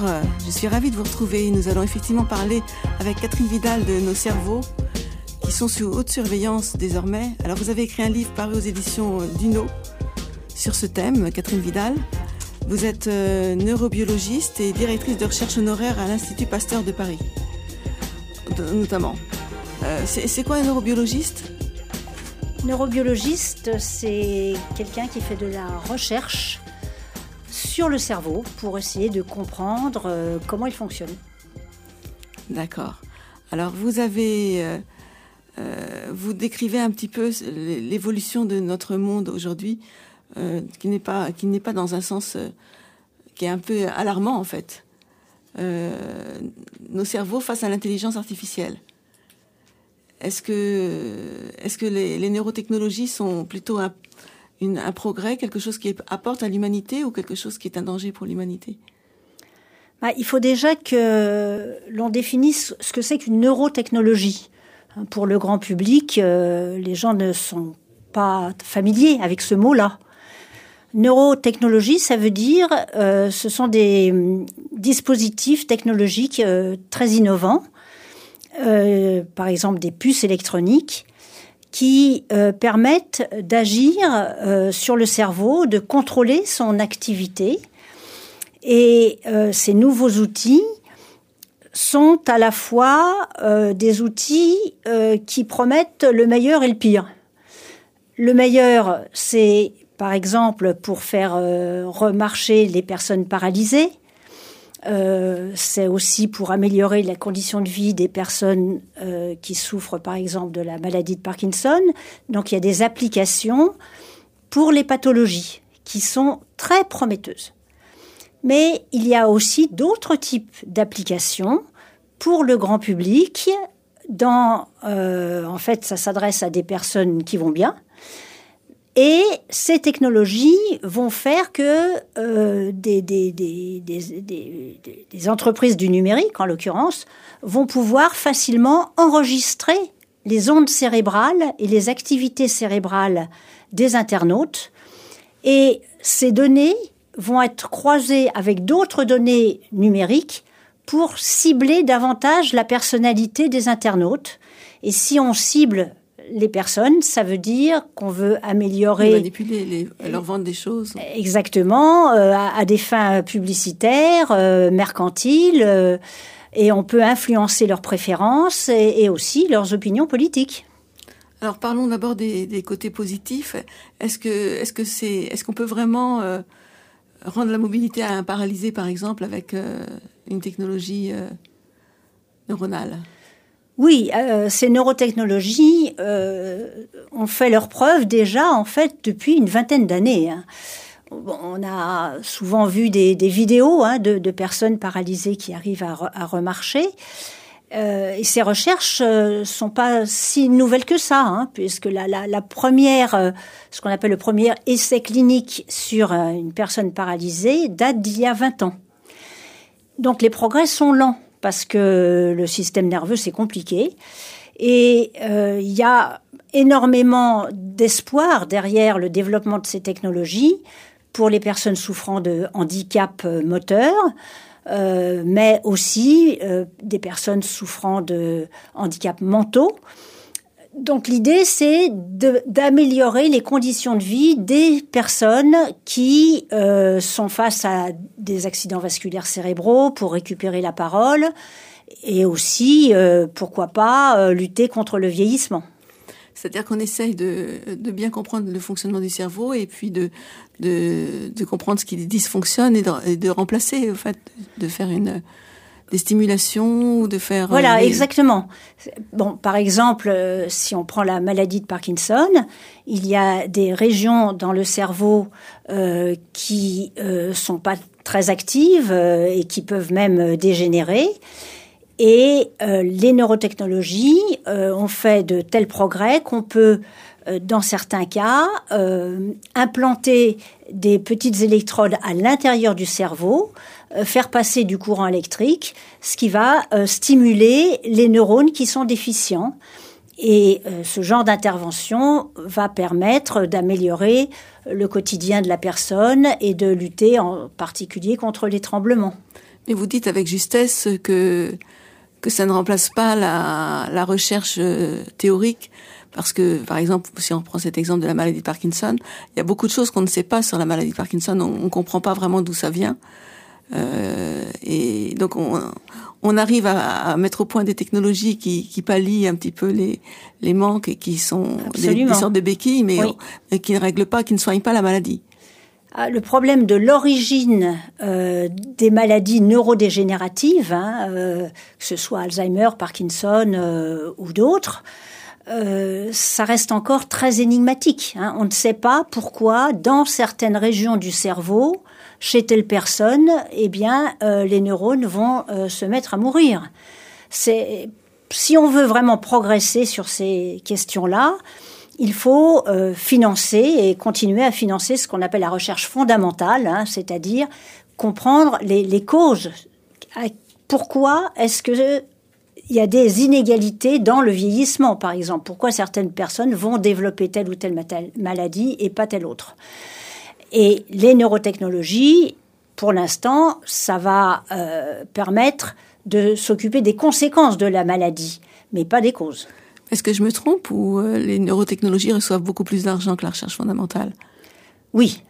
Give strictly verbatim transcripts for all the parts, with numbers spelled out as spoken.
euh, je suis ravie de vous retrouver. Nous allons effectivement parler avec Catherine Vidal de nos cerveaux qui sont sous haute surveillance désormais. Alors vous avez écrit un livre paru aux éditions d'Uno sur ce thème, Catherine Vidal. Vous êtes euh, neurobiologiste et directrice de recherche honoraire à l'Institut Pasteur de Paris, notamment. Euh, c'est, c'est quoi un neurobiologiste ? Neurobiologiste, c'est quelqu'un qui fait de la recherche sur le cerveau pour essayer de comprendre euh, comment il fonctionne. D'accord. Alors vous avez, euh, euh, vous décrivez un petit peu l'évolution de notre monde aujourd'hui, euh, qui n'est pas, qui n'est pas dans un sens euh, qui est un peu alarmant en fait. Euh, nos cerveaux face à l'intelligence artificielle. Est-ce que, est-ce que les, les neurotechnologies sont plutôt un, une, un progrès, quelque chose qui apporte à l'humanité ou quelque chose qui est un danger pour l'humanité ? Bah, il faut déjà que l'on définisse ce que c'est qu'une neurotechnologie. Pour le grand public, euh, les gens ne sont pas familiers avec ce mot-là. Neurotechnologie, ça veut dire euh, ce sont des euh, dispositifs technologiques euh, très innovants. Euh, par exemple des puces électroniques qui euh, permettent d'agir euh, sur le cerveau, de contrôler son activité. Et euh, ces nouveaux outils sont à la fois euh, des outils euh, qui promettent le meilleur et le pire. Le meilleur, c'est par exemple pour faire euh, remarcher les personnes paralysées. Euh, c'est aussi pour améliorer la condition de vie des personnes euh, qui souffrent par exemple de la maladie de Parkinson. Donc il y a des applications pour les pathologies qui sont très prometteuses. Mais il y a aussi d'autres types d'applications pour le grand public. Dans, euh, en fait, ça s'adresse à des personnes qui vont bien. Et ces technologies vont faire que euh, des, des, des, des, des, des entreprises du numérique, en l'occurrence, vont pouvoir facilement enregistrer les ondes cérébrales et les activités cérébrales des internautes. Et ces données vont être croisées avec d'autres données numériques pour cibler davantage la personnalité des internautes. Et si on cible les personnes, ça veut dire qu'on veut améliorer... Manipuler, les, leur vendre des choses. Exactement, euh, à, à des fins publicitaires, euh, mercantiles, euh, et on peut influencer leurs préférences et, et aussi leurs opinions politiques. Alors parlons d'abord des, des côtés positifs. Est-ce que, est-ce que c'est, est-ce qu'on peut vraiment euh, rendre la mobilité à un paralysé, par exemple, avec euh, une technologie euh, neuronale ? Oui, euh, ces neurotechnologies euh, ont fait leur preuve déjà, en fait, depuis une vingtaine d'années. Hein. On a souvent vu des, des vidéos hein, de, de personnes paralysées qui arrivent à, re, à remarcher. Euh, et ces recherches euh, sont pas si nouvelles que ça, hein, puisque la, la, la première, euh, ce qu'on appelle le premier essai clinique sur euh, une personne paralysée date d'il y a vingt ans. Donc les progrès sont lents, parce que le système nerveux, c'est compliqué. Et euh, il y a énormément d'espoir derrière le développement de ces technologies pour les personnes souffrant de handicap moteur, euh, mais aussi euh, des personnes souffrant de handicap mentaux. Donc l'idée, c'est de, d'améliorer les conditions de vie des personnes qui euh, sont face à des accidents vasculaires cérébraux pour récupérer la parole et aussi, euh, pourquoi pas, euh, lutter contre le vieillissement. C'est-à-dire qu'on essaye de, de bien comprendre le fonctionnement du cerveau et puis de, de, de comprendre ce qui dysfonctionne et de, et de remplacer, en fait, de faire une... des stimulations ou de faire... Voilà, euh, les... exactement. Bon, par exemple, euh, si on prend la maladie de Parkinson, il y a des régions dans le cerveau euh, qui euh, sont pas très actives euh, et qui peuvent même dégénérer. Et euh, les neurotechnologies euh, ont fait de tels progrès qu'on peut, euh, dans certains cas, euh, implanter des petites électrodes à l'intérieur du cerveau, euh, faire passer du courant électrique, ce qui va euh, stimuler les neurones qui sont déficients. Et euh, ce genre d'intervention va permettre d'améliorer le quotidien de la personne et de lutter en particulier contre les tremblements. Mais vous dites avec justesse que, que ça ne remplace pas la, la recherche euh, théorique, parce que, par exemple, si on prend cet exemple de la maladie de Parkinson, il y a beaucoup de choses qu'on ne sait pas sur la maladie de Parkinson, on ne comprend pas vraiment d'où ça vient. Euh, et donc on, on arrive à, à mettre au point des technologies qui, qui pallient un petit peu les, les manques et qui sont des, des sortes de béquilles, mais, oui. on, qui ne règlent pas, qui ne soignent pas la maladie. Le problème de l'origine euh, des maladies neurodégénératives, hein, euh, que ce soit Alzheimer, Parkinson euh, ou d'autres, euh, ça reste encore très énigmatique. Hein. On ne sait pas pourquoi, dans certaines régions du cerveau, chez telle personne, eh bien, euh, les neurones vont euh, se mettre à mourir. C'est, si on veut vraiment progresser sur ces questions-là, il faut euh, financer et continuer à financer ce qu'on appelle la recherche fondamentale, hein, c'est-à-dire comprendre les, les causes. Pourquoi est-ce que il y a des inégalités dans le vieillissement, par exemple? Pourquoi certaines personnes vont développer telle ou telle maladie et pas telle autre? Et les neurotechnologies, pour l'instant, ça va euh, permettre de s'occuper des conséquences de la maladie, mais pas des causes. Est-ce que je me trompe ou euh, les neurotechnologies reçoivent beaucoup plus d'argent que la recherche fondamentale? Oui.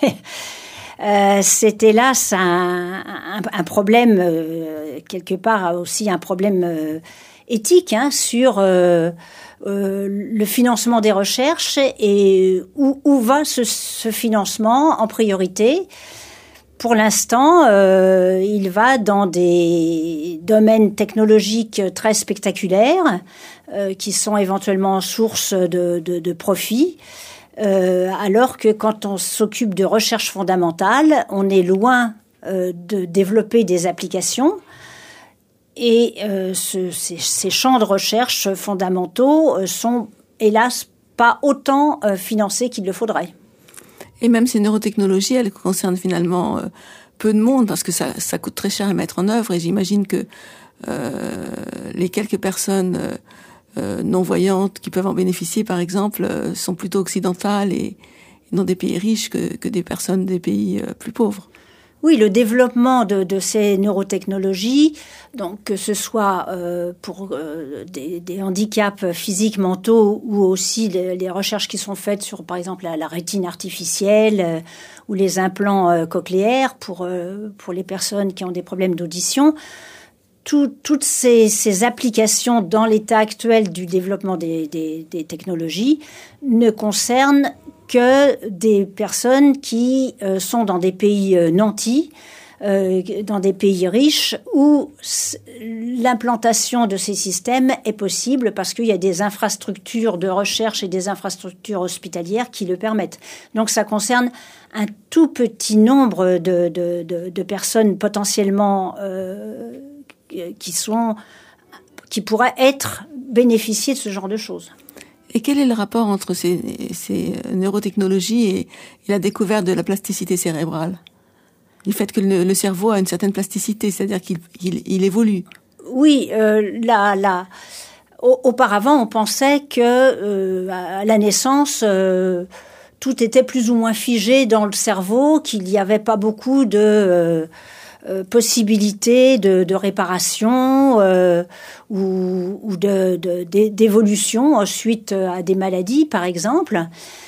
euh, c'est hélas un, un, un problème, euh, quelque part aussi un problème euh, éthique, hein, sur euh, euh, le financement des recherches et où, où va ce, ce financement en priorité. Pour l'instant, euh, il va dans des domaines technologiques très spectaculaires euh, qui sont éventuellement source de, de, de profit, euh, alors que quand on s'occupe de recherche fondamentale, on est loin euh, de développer des applications. Et euh, ce, ces, ces champs de recherche fondamentaux euh, sont, hélas, pas autant euh, financés qu'il le faudrait. Et même ces neurotechnologies, elles concernent finalement euh, peu de monde, parce que ça, ça coûte très cher à mettre en œuvre, et j'imagine que euh, les quelques personnes euh, non-voyantes qui peuvent en bénéficier, par exemple, euh, sont plutôt occidentales et, et dans des pays riches que, que des personnes des pays euh, plus pauvres. Oui, le développement de, de ces neurotechnologies, donc que ce soit euh, pour euh, des, des handicaps physiques, mentaux, ou aussi les, les recherches qui sont faites sur, par exemple, la, la rétine artificielle euh, ou les implants euh, cochléaires pour euh, pour les personnes qui ont des problèmes d'audition. Tout, toutes ces, ces applications dans l'état actuel du développement des, des, des technologies ne concernent que des personnes qui euh, sont dans des pays euh, nantis, euh, dans des pays riches, où l'implantation de ces systèmes est possible parce qu'il y a des infrastructures de recherche et des infrastructures hospitalières qui le permettent. Donc ça concerne un tout petit nombre de, de, de, de personnes potentiellement euh, qui sont, qui pourraient être bénéficier de ce genre de choses. Et quel est le rapport entre ces, ces neurotechnologies et, et la découverte de la plasticité cérébrale? Du fait que le, le cerveau a une certaine plasticité, c'est-à-dire qu'il il, il évolue. Oui, euh, là, là, auparavant, on pensait que euh, à la naissance, euh, tout était plus ou moins figé dans le cerveau, qu'il n'y avait pas beaucoup de euh, euh, possibilités de, de réparation euh, ou, ou de, de, d'évolution suite à des maladies, par exemple.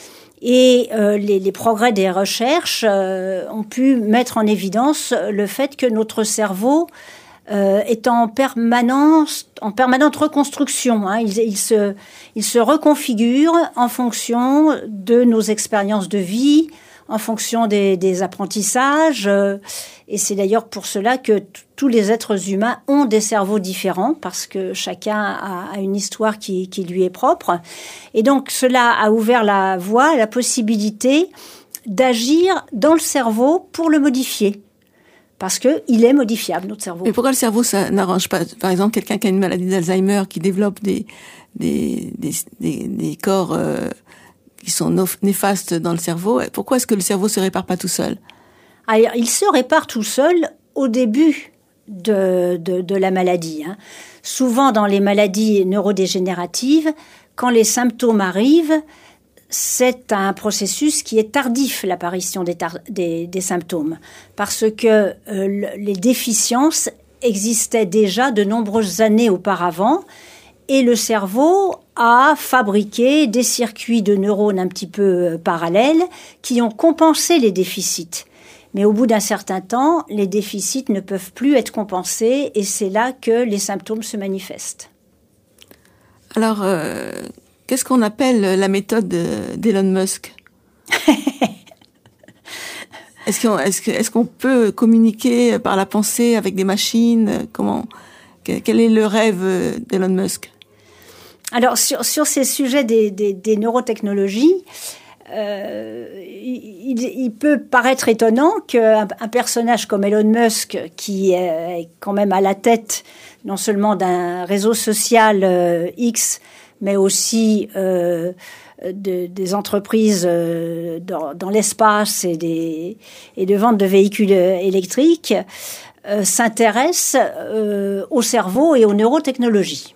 Et euh, les, les progrès des recherches euh, ont pu mettre en évidence le fait que notre cerveau euh, est en permanence, en permanente reconstruction. Hein. Il, il se, il se reconfigure en fonction de nos expériences de vie, en fonction des, des apprentissages. Euh, et c'est d'ailleurs pour cela que t- tous les êtres humains ont des cerveaux différents, parce que chacun a, a une histoire qui, qui lui est propre. Et donc cela a ouvert la voie, la possibilité d'agir dans le cerveau pour le modifier. Parce que il est modifiable, notre cerveau. Mais pourquoi le cerveau, ça n'arrange pas? Par exemple, quelqu'un qui a une maladie d'Alzheimer, qui développe des, des, des, des, des corps euh, qui sont néfastes dans le cerveau, pourquoi est-ce que le cerveau se répare pas tout seul? Alors, il se répare tout seul au début de, de, de la maladie. Hein. Souvent, dans les maladies neurodégénératives, quand les symptômes arrivent, c'est un processus qui est tardif, l'apparition des, tar- des, des symptômes, parce que euh, les déficiences existaient déjà de nombreuses années auparavant, et le cerveau a fabriqué des circuits de neurones un petit peu parallèles qui ont compensé les déficits. Mais au bout d'un certain temps, les déficits ne peuvent plus être compensés, et c'est là que les symptômes se manifestent. Alors, euh, qu'est-ce qu'on appelle la méthode d'Elon Musk? Est-ce qu'on, est-ce que, est-ce qu'on peut communiquer par la pensée avec des machines? Comment, quel est le rêve d'Elon Musk? Alors, sur, sur ces sujets des, des, des neurotechnologies, euh, il, il peut paraître étonnant qu'un un personnage comme Elon Musk, qui est quand même à la tête non seulement d'un réseau social euh, X, mais aussi euh, de, des entreprises euh, dans, dans l'espace et, des, et de vente de véhicules électriques, euh, s'intéresse euh, au cerveau et aux neurotechnologies.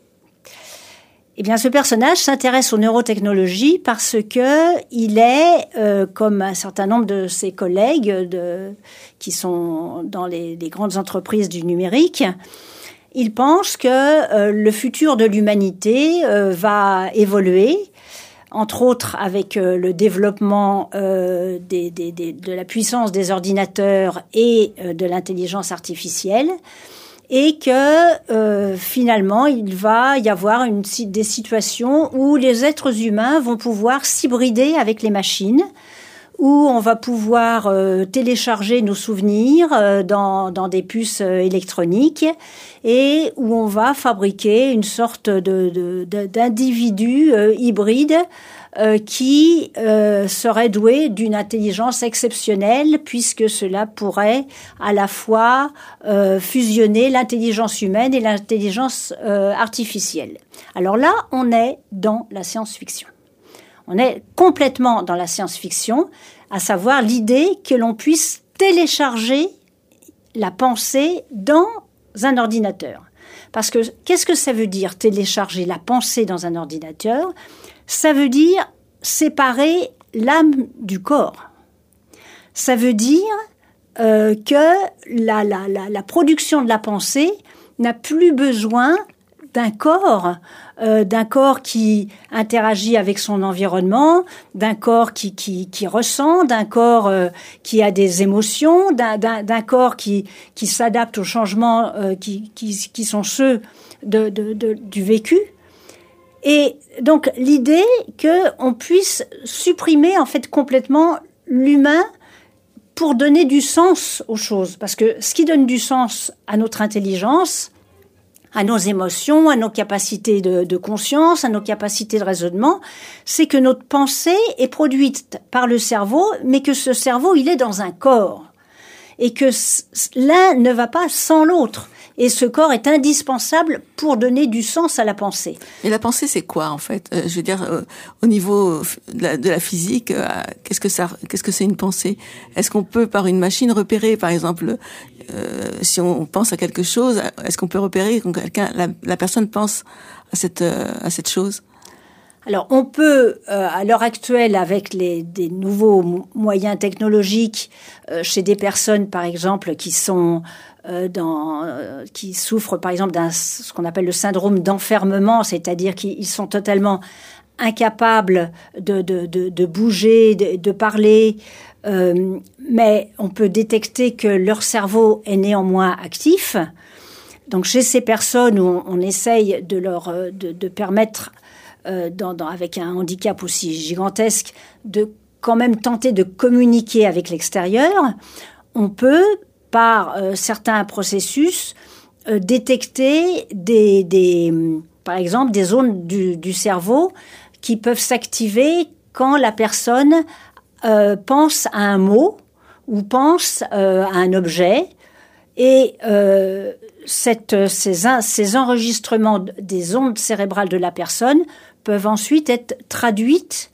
Eh bien, ce personnage s'intéresse aux neurotechnologies parce que il est, euh, comme un certain nombre de ses collègues de, qui sont dans les, les grandes entreprises du numérique, il pense que euh, le futur de l'humanité euh, va évoluer, entre autres avec euh, le développement euh, des, des, des, de la puissance des ordinateurs et euh, de l'intelligence artificielle, et que euh, finalement il va y avoir une, des situations où les êtres humains vont pouvoir s'hybrider avec les machines, où on va pouvoir euh, télécharger nos souvenirs euh, dans, dans des puces euh, électroniques, et où on va fabriquer une sorte de, de, de, d'individu euh, hybride euh, qui euh, serait doué d'une intelligence exceptionnelle, puisque cela pourrait à la fois euh, fusionner l'intelligence humaine et l'intelligence euh, artificielle. Alors là, on est dans la science-fiction. On est complètement dans la science-fiction, à savoir l'idée que l'on puisse télécharger la pensée dans un ordinateur. Parce que qu'est-ce que ça veut dire télécharger la pensée dans un ordinateur? Ça veut dire séparer l'âme du corps. Ça veut dire euh, que la, la, la, la production de la pensée n'a plus besoin d'un corps, euh, d'un corps qui interagit avec son environnement, d'un corps qui, qui, qui ressent, d'un corps euh, qui a des émotions, d'un, d'un, d'un corps qui, qui s'adapte aux changements euh, qui, qui, qui sont ceux de, de, de, du vécu. Et donc l'idée qu'on puisse supprimer en fait complètement l'humain pour donner du sens aux choses. Parce que ce qui donne du sens à notre intelligence, à nos émotions, à nos capacités de, de conscience, à nos capacités de raisonnement, c'est que notre pensée est produite par le cerveau, mais que ce cerveau, il est dans un corps. Et que l'un ne va pas sans l'autre. Et ce corps est indispensable pour donner du sens à la pensée. Et la pensée, c'est quoi, en fait? euh, Je veux dire, euh, au niveau de la, de la physique, euh, qu'est-ce que ça, qu'est-ce que c'est une pensée? Est-ce qu'on peut, par une machine, repérer, par exemple, euh, si on pense à quelque chose, est-ce qu'on peut repérer quand quelqu'un, la, la personne pense à cette, euh, à cette chose? Alors, on peut, euh, à l'heure actuelle, avec les, des nouveaux moyens technologiques, euh, chez des personnes, par exemple, qui sont euh, dans, euh, qui souffrent, par exemple, d'un ce qu'on appelle le syndrome d'enfermement, c'est-à-dire qu'ils sont totalement incapables de, de, de, de bouger, de, de parler, euh, mais on peut détecter que leur cerveau est néanmoins actif. Donc, chez ces personnes où on, on essaye de leur de, de permettre Euh, dans, dans, avec un handicap aussi gigantesque, de quand même tenter de communiquer avec l'extérieur, on peut, par euh, certains processus, euh, détecter des, des, par exemple, des zones du, du cerveau qui peuvent s'activer quand la personne euh, pense à un mot ou pense euh, à un objet. Et euh, cette, ces, ces enregistrements des ondes cérébrales de la personne peuvent ensuite être traduites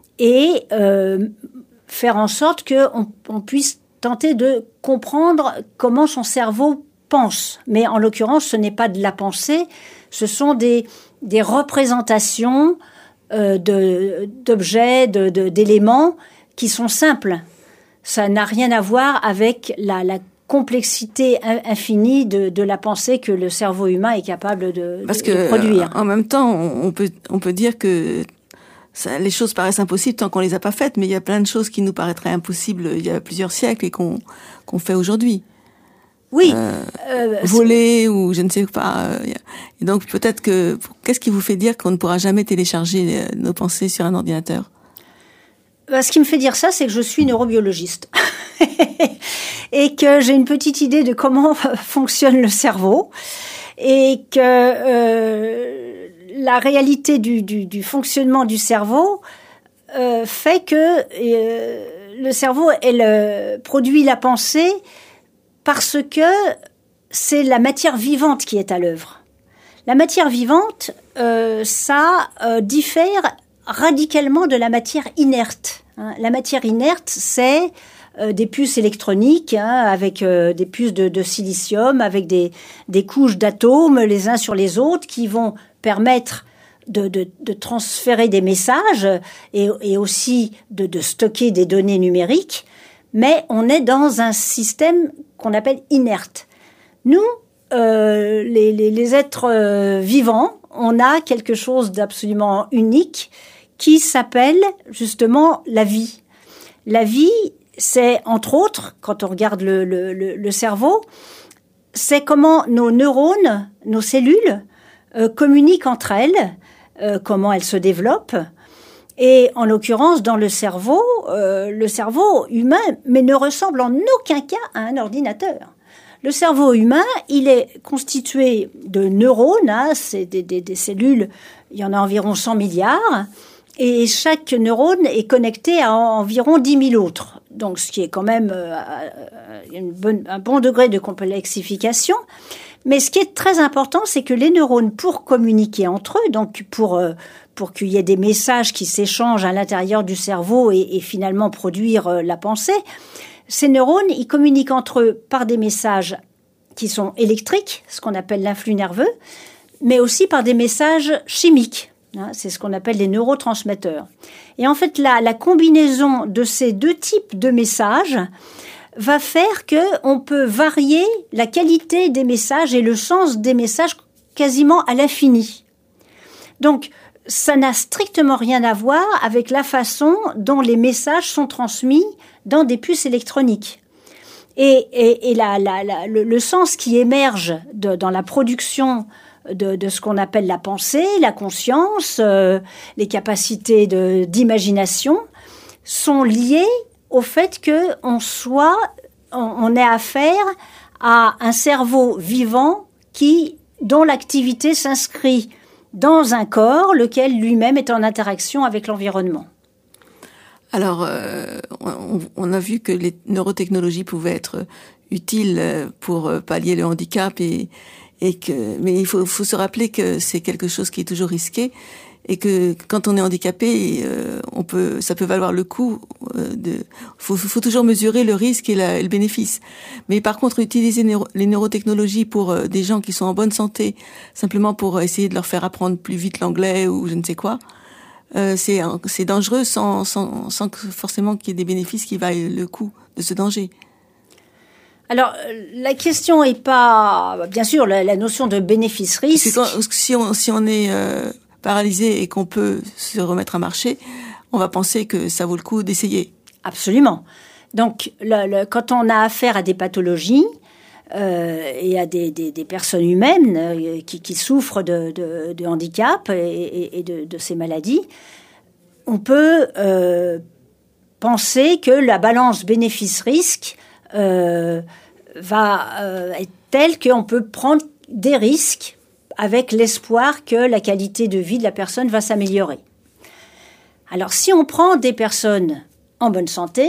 et euh, faire en sorte qu'on on puisse tenter de comprendre comment son cerveau pense. Mais en l'occurrence, ce n'est pas de la pensée, ce sont des, des représentations euh, de, d'objets, de, de, d'éléments qui sont simples. Ça n'a rien à voir avec la, la complexité infinie de, de la pensée que le cerveau humain est capable de, Parce de, que, de produire. En même temps, on peut, on peut dire que ça, les choses paraissent impossibles tant qu'on les a pas faites, mais il y a plein de choses qui nous paraîtraient impossibles il y a plusieurs siècles et qu'on, qu'on fait aujourd'hui. Oui. Euh, euh, voler ou je ne sais pas. Et donc peut-être que, qu'est-ce qui vous fait dire qu'on ne pourra jamais télécharger nos pensées sur un ordinateur ? Ce qui me fait dire ça, c'est que je suis neurobiologiste et que j'ai une petite idée de comment fonctionne le cerveau et que euh, la réalité du, du, du fonctionnement du cerveau euh, fait que euh, le cerveau elle, euh, produit la pensée parce que c'est la matière vivante qui est à l'œuvre. La matière vivante, euh, ça euh, diffère radicalement de la matière inerte. Hein. La matière inerte, c'est euh, des puces électroniques, hein, avec euh, des puces de, de silicium, avec des, des couches d'atomes les uns sur les autres qui vont permettre de, de, de transférer des messages et, et aussi de, de stocker des données numériques. Mais on est dans un système qu'on appelle inerte. Nous, euh, les, les, les êtres euh, vivants, on a quelque chose d'absolument unique qui s'appelle justement la vie. La vie, c'est entre autres, quand on regarde le, le, le, le cerveau, c'est comment nos neurones, nos cellules, euh, communiquent entre elles, euh, comment elles se développent. Et en l'occurrence, dans le cerveau, euh, le cerveau humain, mais ne ressemble en aucun cas à un ordinateur. Le cerveau humain, il est constitué de neurones, hein, c'est des, des, des cellules, il y en a environ cent milliards, et chaque neurone est connecté à environ dix mille autres. Donc, ce qui est quand même euh, une bonne, un bon degré de complexification. Mais ce qui est très important, c'est que les neurones, pour communiquer entre eux, donc pour euh, pour qu'il y ait des messages qui s'échangent à l'intérieur du cerveau et, et finalement produire euh, la pensée, ces neurones, ils communiquent entre eux par des messages qui sont électriques, ce qu'on appelle l'influx nerveux, mais aussi par des messages chimiques. Hein, c'est ce qu'on appelle les neurotransmetteurs. Et en fait, la, la combinaison de ces deux types de messages va faire que on peut varier la qualité des messages et le sens des messages quasiment à l'infini. Donc, ça n'a strictement rien à voir avec la façon dont les messages sont transmis dans des puces électroniques. Et, et, et la, la, la, le, le sens qui émerge de, dans la production de, de ce qu'on appelle la pensée, la conscience, euh, les capacités de, d'imagination, sont liés au fait qu'on soit, on, on ait affaire à un cerveau vivant qui, dont l'activité s'inscrit dans un corps, lequel lui-même est en interaction avec l'environnement. Alors, euh, on, on a vu que les neurotechnologies pouvaient être utiles pour pallier le handicap et, et que, mais il faut, faut se rappeler que c'est quelque chose qui est toujours risqué et que quand on est handicapé, euh, on peut, ça peut valoir le coup euh, de, faut, faut toujours mesurer le risque et, la, et le bénéfice. Mais par contre, utiliser neuro, les neurotechnologies pour euh, des gens qui sont en bonne santé, simplement pour essayer de leur faire apprendre plus vite l'anglais ou je ne sais quoi, euh, c'est, c'est dangereux sans, sans, sans que forcément qu'il y ait des bénéfices qui vaillent le coup de ce danger. Alors, la question est pas, bien sûr, la, la notion de bénéfice-risque. Quand, si on, si on est euh, paralysé et qu'on peut se remettre à marcher, on va penser que ça vaut le coup d'essayer. Absolument. Donc, le, le, quand on a affaire à des pathologies euh, et à des, des, des personnes humaines euh, qui, qui souffrent de, de, de handicap et, et, et de, de ces maladies, on peut euh, penser que la balance bénéfice-risque euh, va euh, être telle qu'on peut prendre des risques avec l'espoir que la qualité de vie de la personne va s'améliorer. Alors, si on prend des personnes en bonne santé,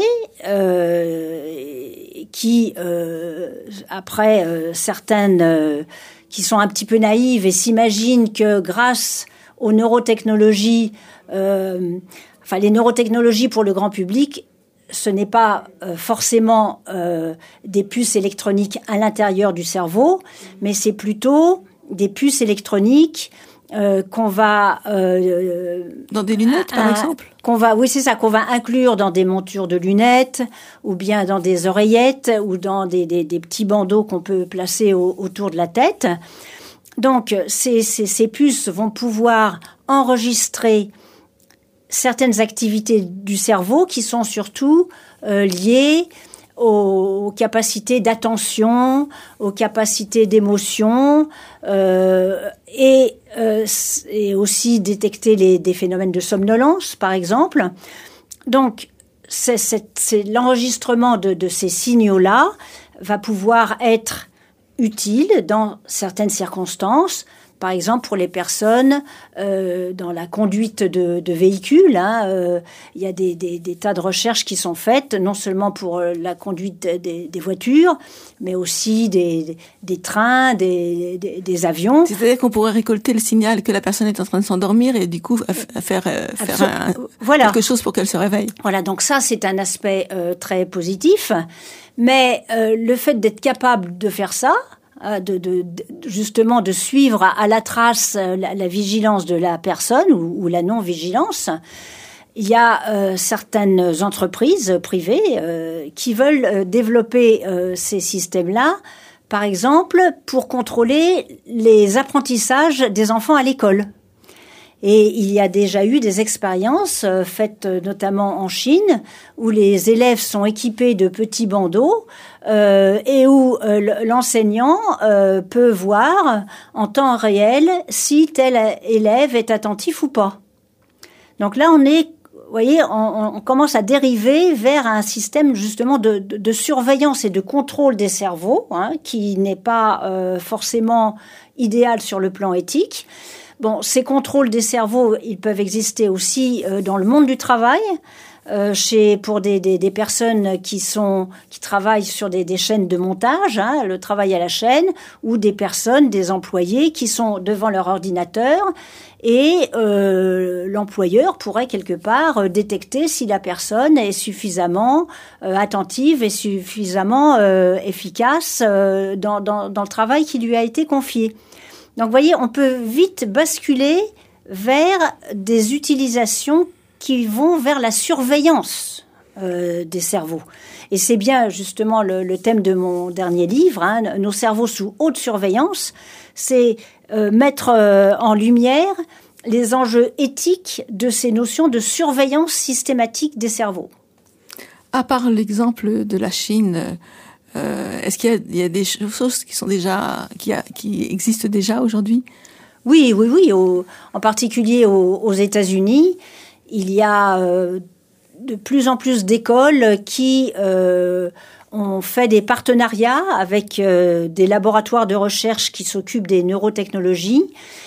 euh, qui, euh, après, euh, certaines euh, qui sont un petit peu naïves et s'imaginent que grâce aux neurotechnologies, euh, enfin les neurotechnologies pour le grand public, ce n'est pas euh, forcément euh, des puces électroniques à l'intérieur du cerveau, mais c'est plutôt des puces électroniques euh, qu'on va euh, dans des lunettes, par un, exemple. Qu'on va, oui, c'est ça, qu'on va inclure dans des montures de lunettes, ou bien dans des oreillettes, ou dans des, des, des petits bandeaux qu'on peut placer au, autour de la tête. Donc, ces, ces, ces puces vont pouvoir enregistrer certaines activités du cerveau qui sont surtout euh, liées aux capacités d'attention, aux capacités d'émotion, euh, et, euh, et aussi détecter les, des phénomènes de somnolence, par exemple. Donc, c'est, c'est, c'est l'enregistrement de, de ces signaux-là va pouvoir être utile dans certaines circonstances. Par exemple, pour les personnes euh, dans la conduite de, de véhicules, hein, euh, il y a des, des, des tas de recherches qui sont faites, non seulement pour la conduite des, des voitures, mais aussi des, des trains, des, des, des avions. C'est-à-dire qu'on pourrait récolter le signal que la personne est en train de s'endormir et du coup à faire, euh, faire un, voilà. quelque chose pour qu'elle se réveille. Voilà, donc ça c'est un aspect euh, très positif, mais euh, le fait d'être capable de faire ça, De, de, de, justement de suivre à, à la trace la, la vigilance de la personne ou, ou la non-vigilance. Il y a euh, certaines entreprises privées euh, qui veulent euh, développer euh, ces systèmes-là, par exemple, pour contrôler les apprentissages des enfants à l'école. Et il y a déjà eu des expériences euh, faites notamment en Chine où les élèves sont équipés de petits bandeaux euh, et où euh, l'enseignant euh, peut voir en temps réel si tel élève est attentif ou pas. Donc là, on est, vous voyez, on, on commence à dériver vers un système justement de, de, de surveillance et de contrôle des cerveaux, hein, qui n'est pas euh, forcément idéal sur le plan éthique. Bon, ces contrôles des cerveaux, ils peuvent exister aussi euh, dans le monde du travail, euh, chez pour des, des, des personnes qui sont qui travaillent sur des, des chaînes de montage, hein, le travail à la chaîne, ou des personnes, des employés qui sont devant leur ordinateur et euh, l'employeur pourrait quelque part euh, détecter si la personne est suffisamment euh, attentive et suffisamment euh, efficace euh, dans, dans, dans le travail qui lui a été confié. Donc, vous voyez, on peut vite basculer vers des utilisations qui vont vers la surveillance euh, des cerveaux. Et c'est bien justement le, le thème de mon dernier livre, hein, Nos cerveaux sous haute surveillance. C'est euh, mettre euh, en lumière les enjeux éthiques de ces notions de surveillance systématique des cerveaux. À part l'exemple de la Chine, Euh, est-ce qu'il y a, il y a des choses qui sont déjà, qui, a, qui existent déjà aujourd'hui? Oui, oui, oui. Au, en particulier aux, aux États-Unis, il y a euh, de plus en plus d'écoles qui euh, ont fait des partenariats avec euh, des laboratoires de recherche qui s'occupent des neurotechnologies.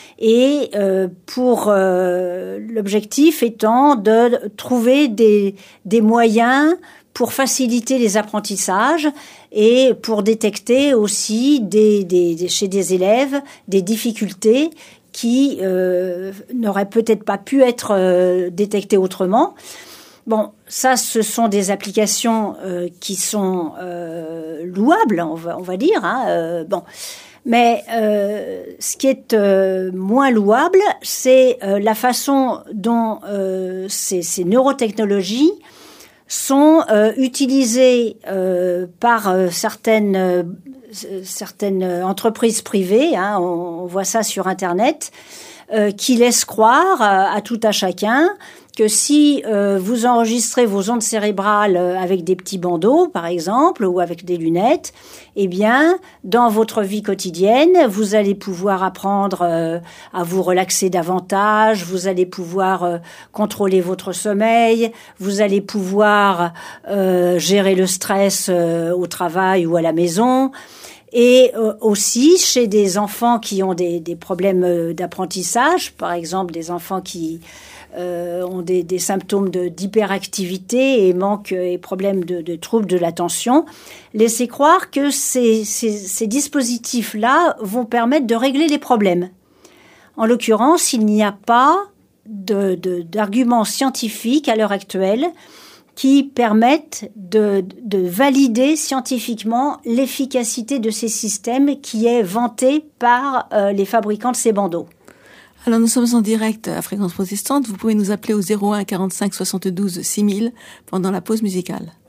Et euh, pour euh, l'objectif étant de trouver des, des moyens pour faciliter les apprentissages et pour détecter aussi des, des, des, chez des élèves des difficultés qui euh, n'auraient peut-être pas pu être euh, détectées autrement. Bon, ça, ce sont des applications euh, qui sont euh, louables, on va, on va dire. Hein, euh, bon. Mais euh, ce qui est euh, moins louable, c'est euh, la façon dont euh, ces, ces neurotechnologies sont euh, utilisées euh, par euh, certaines euh, certaines entreprises privées, hein, on, on voit ça sur Internet, euh, qui laissent croire à, à tout à chacun que si euh, vous enregistrez vos ondes cérébrales avec des petits bandeaux, par exemple, ou avec des lunettes, eh bien, dans votre vie quotidienne, vous allez pouvoir apprendre euh, à vous relaxer davantage, vous allez pouvoir euh, contrôler votre sommeil, vous allez pouvoir euh, gérer le stress euh, au travail ou à la maison. Et euh, aussi chez des enfants qui ont des, des problèmes d'apprentissage, par exemple des enfants qui euh, ont des, des symptômes de, d'hyperactivité et manque et problèmes de, de troubles de l'attention, laissez croire que ces, ces, ces dispositifs-là vont permettre de régler les problèmes. En l'occurrence, il n'y a pas de, de, d'arguments scientifiques à l'heure actuelle qui permettent de, de valider scientifiquement l'efficacité de ces systèmes qui est vantée par euh, les fabricants de ces bandeaux. Alors nous sommes en direct à Fréquence Protestante. Vous pouvez nous appeler au zéro un quarante-cinq soixante-douze six mille pendant la pause musicale.